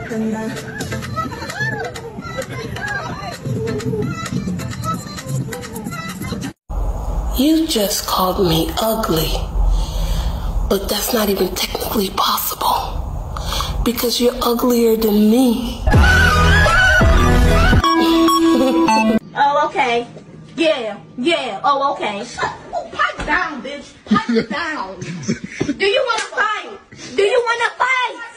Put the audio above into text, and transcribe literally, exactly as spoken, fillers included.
And, uh, You just called me ugly, but that's not even technically possible because you're uglier than me. oh, okay. Yeah, yeah, oh, okay. Oh, pipe down, bitch. Pipe down. Do you want to fight? Do you want to fight?